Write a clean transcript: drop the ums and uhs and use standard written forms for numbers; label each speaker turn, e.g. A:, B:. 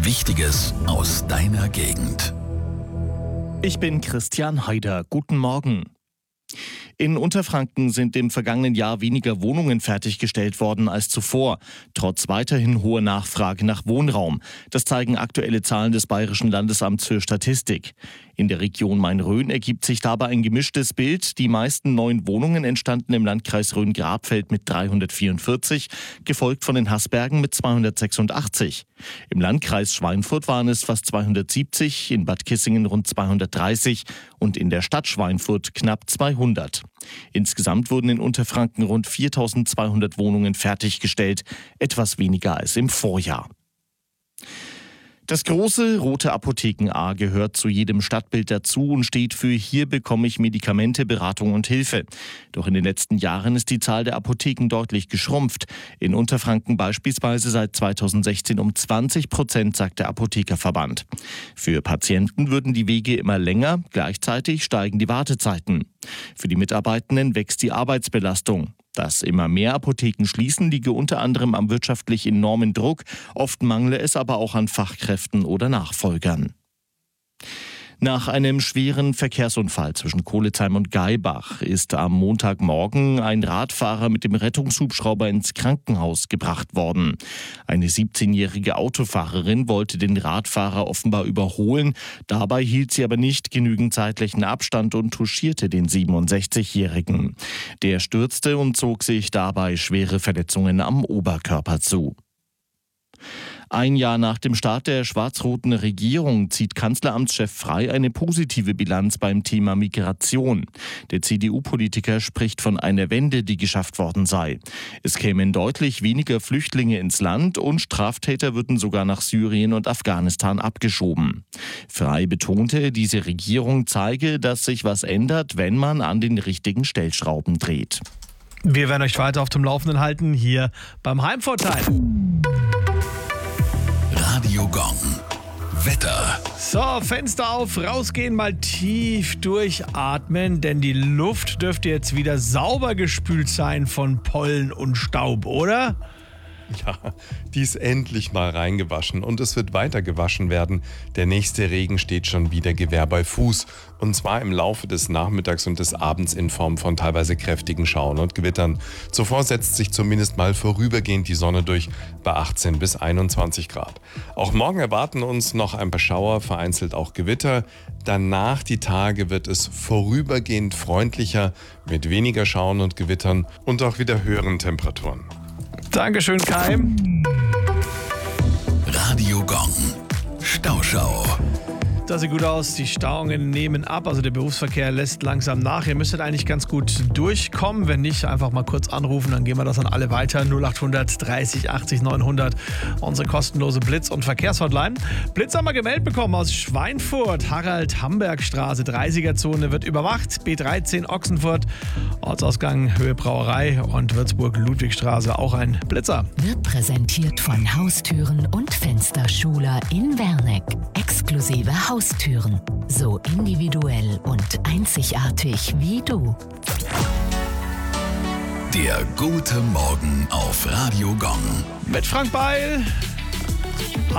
A: Wichtiges aus deiner Gegend.
B: Ich bin Christian Haider. Guten Morgen. In Unterfranken sind im vergangenen Jahr weniger Wohnungen fertiggestellt worden als zuvor, trotz weiterhin hoher Nachfrage nach Wohnraum. Das zeigen aktuelle Zahlen des Bayerischen Landesamts für Statistik. In der Region Main-Rhön ergibt sich dabei ein gemischtes Bild. Die meisten neuen Wohnungen entstanden im Landkreis Rhön-Grabfeld mit 344, gefolgt von den Haßbergen mit 286. Im Landkreis Schweinfurt waren es fast 270, in Bad Kissingen rund 230 und in der Stadt Schweinfurt knapp 200. Insgesamt wurden in Unterfranken rund 4.200 Wohnungen fertiggestellt, etwas weniger als im Vorjahr. Das große rote Apotheken-A gehört zu jedem Stadtbild dazu und steht für „Hier bekomme ich Medikamente, Beratung und Hilfe". Doch in den letzten Jahren ist die Zahl der Apotheken deutlich geschrumpft. In Unterfranken beispielsweise seit 2016 um 20%, sagt der Apothekerverband. Für Patienten würden die Wege immer länger, gleichzeitig steigen die Wartezeiten. Für die Mitarbeitenden wächst die Arbeitsbelastung. Dass immer mehr Apotheken schließen, liege unter anderem am wirtschaftlich enormen Druck. Oft mangle es aber auch an Fachkräften oder Nachfolgern. Nach einem schweren Verkehrsunfall zwischen Kohlesheim und Gaibach ist am Montagmorgen ein Radfahrer mit dem Rettungshubschrauber ins Krankenhaus gebracht worden. Eine 17-jährige Autofahrerin wollte den Radfahrer offenbar überholen. Dabei hielt sie aber nicht genügend zeitlichen Abstand und touchierte den 67-jährigen. Der stürzte und zog sich dabei schwere Verletzungen am Oberkörper zu. Ein Jahr nach dem Start der schwarz-roten Regierung zieht Kanzleramtschef Frey eine positive Bilanz beim Thema Migration. Der CDU-Politiker spricht von einer Wende, die geschafft worden sei. Es kämen deutlich weniger Flüchtlinge ins Land und Straftäter würden sogar nach Syrien und Afghanistan abgeschoben. Frey betonte, diese Regierung zeige, dass sich was ändert, wenn man an den richtigen Stellschrauben dreht.
C: Wir werden euch weiter auf dem Laufenden halten, hier beim Heimvorteil.
A: Radio Gong. Wetter.
C: So, Fenster auf, rausgehen, mal tief durchatmen, denn die Luft dürfte jetzt wieder sauber gespült sein von Pollen und Staub, oder?
D: Ja, die ist endlich mal reingewaschen und es wird weiter gewaschen werden. Der nächste Regen steht schon wieder Gewehr bei Fuß. Und zwar im Laufe des Nachmittags und des Abends in Form von teilweise kräftigen Schauern und Gewittern. Zuvor setzt sich zumindest mal vorübergehend die Sonne durch bei 18 bis 21 Grad. Auch morgen erwarten uns noch ein paar Schauer, vereinzelt auch Gewitter. Danach die Tage wird es vorübergehend freundlicher mit weniger Schauern und Gewittern und auch wieder höheren Temperaturen.
C: Dankeschön, Kai.
A: Radio Gong. Stauschau.
C: Das sieht gut aus, die Stauungen nehmen ab, also der Berufsverkehr lässt langsam nach. Ihr müsstet eigentlich ganz gut durchkommen, wenn nicht, einfach mal kurz anrufen, dann gehen wir das an alle weiter. 0800 30 80 900, unsere kostenlose Blitz- und Verkehrshotline. Blitz haben wir gemeldet bekommen aus Schweinfurt, Harald-Hamberg-Straße, 30er-Zone wird überwacht, B13 Ochsenfurt, Ortsausgang Höhe Brauerei und Würzburg-Ludwigstraße, auch ein Blitzer.
E: Wird präsentiert von Haustüren und Fensterschuler in Werneck. Exklusive Haustüren. So individuell und einzigartig wie du.
A: Der gute Morgen auf Radio Gong.
C: Mit Frank Beil.